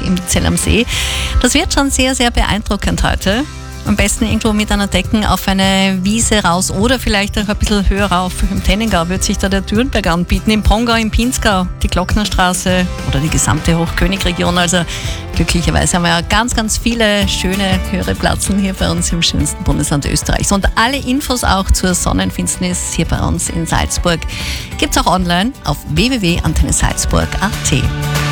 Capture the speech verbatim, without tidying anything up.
im Zell am See. Das wird schon sehr, sehr beeindruckend heute. Am besten irgendwo mit einer Decke auf eine Wiese raus oder vielleicht auch ein bisschen höher rauf. Im Tennengau wird sich da der Dürnberg anbieten, im Pongau, im Pinzgau, die Glocknerstraße oder die gesamte Hochkönigregion. Also glücklicherweise haben wir ja ganz, ganz viele schöne höhere Plätze hier bei uns im schönsten Bundesland Österreichs. Und alle Infos auch zur Sonnenfinsternis hier bei uns in Salzburg gibt es auch online auf w w w punkt antenne salzburg punkt a t.